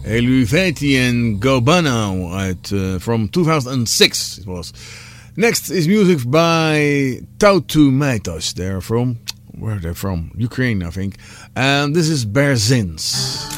Eluveti and Gobano from 2006 it was. Next is music by Tautu Maitos. Where are they from? Ukraine, I think. And this is Berzins.